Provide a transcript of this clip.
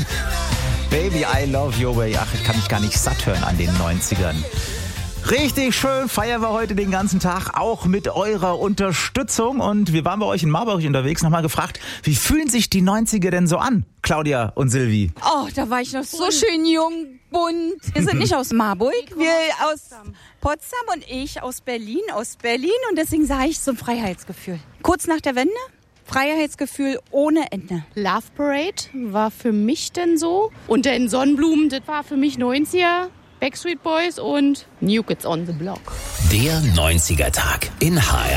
Song. Baby, I love your way. Ach, ich kann mich gar nicht satt hören an den 90ern. Richtig schön feiern wir heute den ganzen Tag, auch mit eurer Unterstützung. Und wir waren bei euch in Marburg unterwegs, nochmal gefragt, wie fühlen sich die 90er denn so an, Claudia und Silvi? Oh, da war ich noch so schön jung, bunt. Wir sind nicht aus Marburg, wir aus Potsdam und ich aus Berlin. Und deswegen sage ich so ein Freiheitsgefühl. Kurz nach der Wende, Freiheitsgefühl ohne Ende. Love Parade war für mich denn so. Und den Sonnenblumen, das war für mich 90er. Backstreet Boys und New Kids on the Block. Der 90er Tag in HR.